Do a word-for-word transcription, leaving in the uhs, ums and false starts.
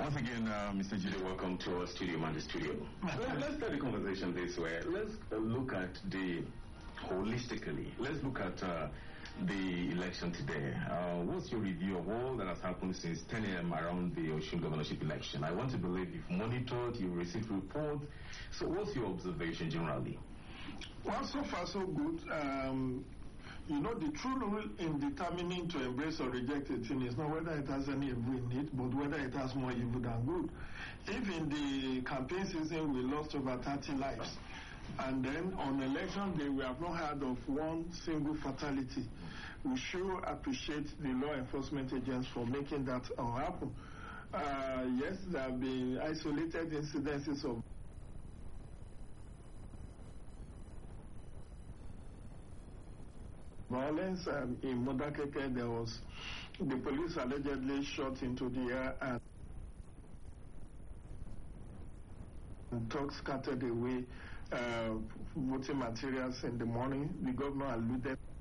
Once again, uh, Mister Jide, welcome to our studio, Monday Studio. Well, let's start the conversation this way. Let's uh, look at the holistically. Let's look at uh, the election today. Uh, what's your review of all that has happened since ten a m around the Osun governorship election? I want to believe you've monitored, you've received reports. So what's your observation generally? Well, so far so good. Um, you know, the true rule in determining to embrace or reject a thing is not whether it has any evil in it, but whether it has more evil than good. If in the campaign season we lost over thirty lives, and then on election day we have not heard of one single fatality, we sure appreciate the law enforcement agents for making that uh, happen. Uh, yes, there have been isolated incidences of violence. Um, in Modakeke, there was the police allegedly shot into the air and, and talks scattered away uh, voting materials in the morning. The governor alluded